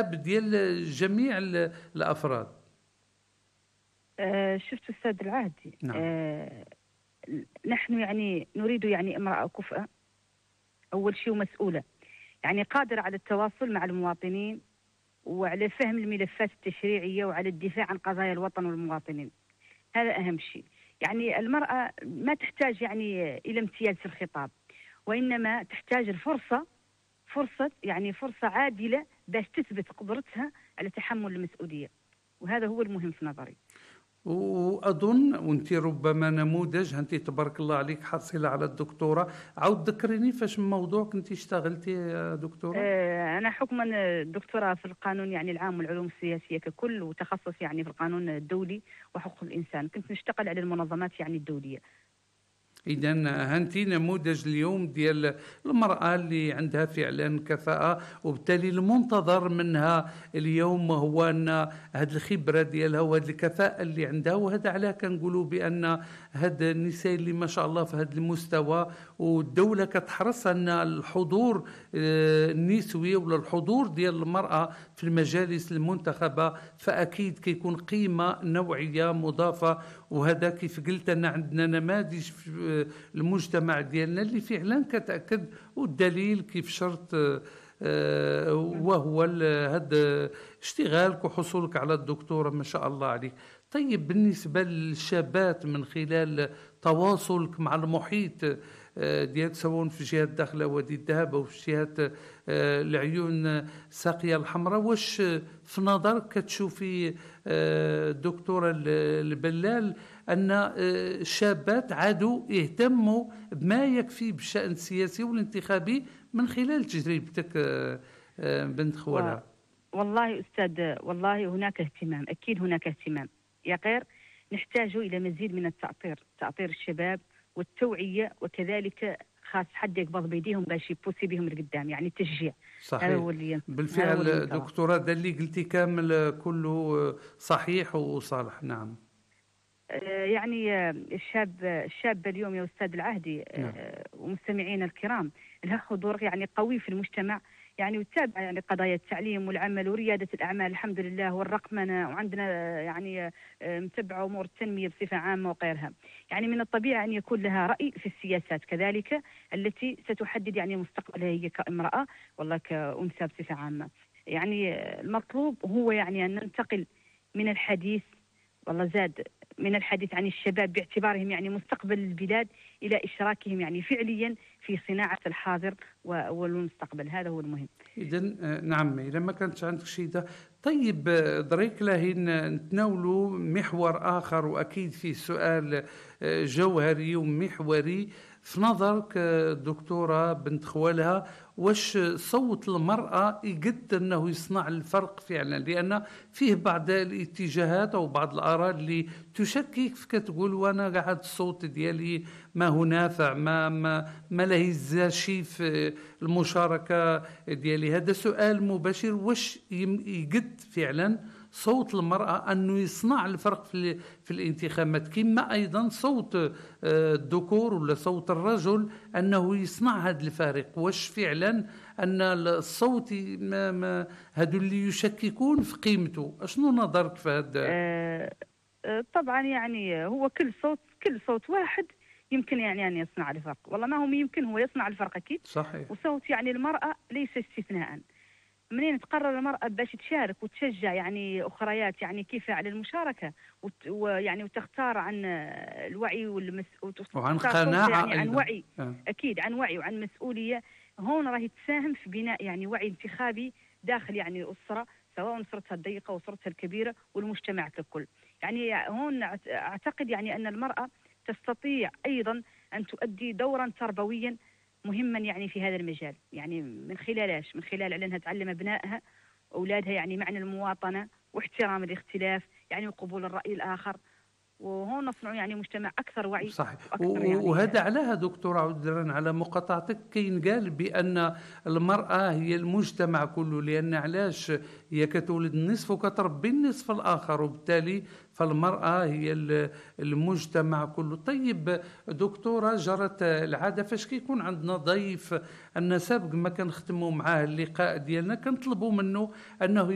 دأب ديال جميع الأفراد. شفت أستاذ العهدي، نعم. نحن يعني نريد يعني امرأة كفءة أول شيء ومسؤولة، يعني قادرة على التواصل مع المواطنين وعلى فهم الملفات التشريعية وعلى الدفاع عن قضايا الوطن والمواطنين. هذا أهم شيء. يعني المرأة ما تحتاج يعني إلى امتياز في الخطاب، وإنما تحتاج فرصة عادلة باش تثبت قدرتها على تحمل المسؤولية، وهذا هو المهم في نظري. وأظن وأنت ربما نموذج، أنت تبارك الله عليك حاصلة على الدكتوراه. عاود ذكريني فاش من موضوع كنت اشتغلتي يا دكتورة؟ أنا حكما دكتوراه في القانون يعني العام والعلوم السياسية ككل، وتخصص يعني في القانون الدولي وحقوق الإنسان. كنت نشتغل على المنظمات يعني الدولية. إذا هانتي نموذج اليوم ديال المرأة اللي عندها فعلا كفاءة، وبالتالي المنتظر منها اليوم هو أن هذه الخبرة ديالها وهذه الكفاءة اللي عندها. وهذا علاه كنقولوا بأن هاد النساء اللي ما شاء الله في هذا المستوى، والدولة كتحرص أن الحضور النسوي ولا الحضور ديال المرأة في المجالس المنتخبة، فأكيد كيكون قيمة نوعية مضافة. وهذا كيف قلت أن عندنا نماذج في المجتمع ديالنا اللي فعلا كتأكد، والدليل كيف شرط وهو هذا اشتغالك وحصولك على الدكتوراه ما شاء الله عليك. طيب بالنسبة للشابات من خلال تواصلك مع المحيط ديال سواء في جهة داخلة وادي الذهب أو في جهة العيون ساقية الحمراء، واش في نظرك كتشوفي دكتورة البلال أن الشابات عادوا يهتموا بما يكفي بالشأن السياسي والانتخابي من خلال تجربتك بنت خوالها؟ والله أستاذ، والله هناك اهتمام، أكيد هناك اهتمام يا غير. نحتاج إلى مزيد من تأطير الشباب والتوعية، وكذلك خاص حد يقبض بيديهم باش يبوسي بهم لقدام، يعني التشجيع. صحيح. هذا هو اللي بالفعل دكتورة، ده اللي قلتي كامل كله صحيح وصالح. نعم. يعني الشاب اليوم يا أستاذ العهدي، نعم. ومستمعينا الكرام، لها حضور يعني قوي في المجتمع، يعني وتتابع يعني قضايا التعليم والعمل وريادة الأعمال الحمد لله والرقمنة، وعندنا يعني متبعة أمور التنمية بصفة عامة وغيرها. يعني من الطبيعي أن يكون لها رأي في السياسات كذلك التي ستحدد يعني مستقبلها هي كامرأة والله كأنثى بصفة عامة. يعني المطلوب هو يعني أن ننتقل من الحديث، والله زاد، من الحديث عن الشباب باعتبارهم يعني مستقبل البلاد إلى إشراكهم يعني فعليا في صناعة الحاضر والمستقبل. هذا هو المهم. إذا نعم، إذا ما كانتش عندك شيء ده. طيب دريك لاهين نتناولوا محور آخر، وأكيد في سؤال جوهري ومحوري في نظرك دكتورة بنت خوالها. واش صوت المرأة يقد أنه يصنع الفرق فعلا؟ لأن فيه بعض الاتجاهات أو بعض الآراء اللي تشكك فيك، تقول وأنا قاعد الصوت ديالي ما هو نافع، ما له شيء في المشاركة ديالي. هذا سؤال مباشر. واش يقد فعلا صوت المرأة أنه يصنع الفرق في الانتخابات، كما أيضا صوت الذكور ولا صوت الرجل أنه يصنع هذا الفارق؟ واش فعلا أن الصوت هادو اللي يشككون في قيمته؟ أشنو نظرك في هذا؟ طبعا يعني هو كل صوت واحد يمكن يعني أن يصنع الفرق. والله ما هو يمكن، هو يصنع الفرق أكيد. صحيح. وصوت يعني المرأة ليس استثناء. منين تقرر المرأة باش تشارك وتشجع يعني أخريات يعني كيف على المشاركة، ويعني وتختار عن الوعي وعن قناعة يعني عن أيضا. وعي. أكيد عن وعي وعن مسؤولية. هون راهي تساهم في بناء يعني وعي انتخابي داخل يعني الأسرة، سواء أسرتها الضيقة وأسرتها الكبيرة والمجتمع ككل. يعني هون أعتقد يعني أن المرأة تستطيع أيضا أن تؤدي دورا تربويا مهما يعني في هذا المجال. يعني من خلال على أنها تعلم أبنائها أولادها يعني معنى المواطنة واحترام الاختلاف، يعني وقبول الرأي الآخر. وهون نصنع يعني مجتمع أكثر وعي. صحيح. يعني وهذا علاها دكتورة، عذرا على مقاطعتك، كاين قال بأن المرأة هي المجتمع كله، لأن علاش هي كتولد النصف وكتربي النصف الآخر، وبالتالي فالمرأة هي المجتمع كله. طيب دكتورة، جرت العادة فاش كيكون عندنا ضيف أن سابق ما كنختموا معاه اللقاء ديالنا كنطلبوا منه أنه